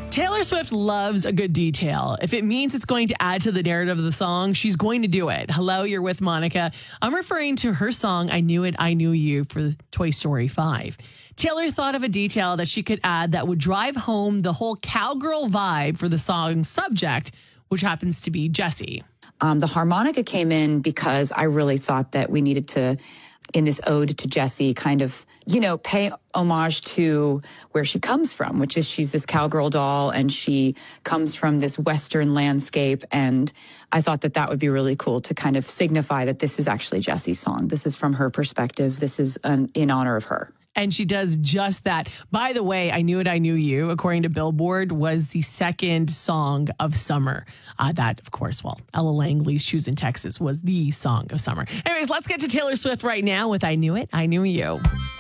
Taylor Swift loves a good detail. If it means it's going to add to the narrative of the song, she's going to do it. Hello, you're with Monica. I'm referring to her song, I Knew It, I Knew You for Toy Story 5. Taylor thought of a detail that she could add that would drive home the whole cowgirl vibe for the song's subject, which happens to be Jessie. The harmonica came in because I really thought that we needed to, in this ode to Jessie, kind of, pay homage to where she comes from, which is she's this cowgirl doll and she comes from this Western landscape. And I thought that would be really cool to kind of signify that this is actually Jessie's song. This is from her perspective. This is in honor of her. And she does just that. By the way, I Knew It, I Knew You, according to Billboard, was the second song of summer. That, of course, Ella Langley's Shoes in Texas was the song of summer. Anyways, let's get to Taylor Swift right now with I Knew It, I Knew You.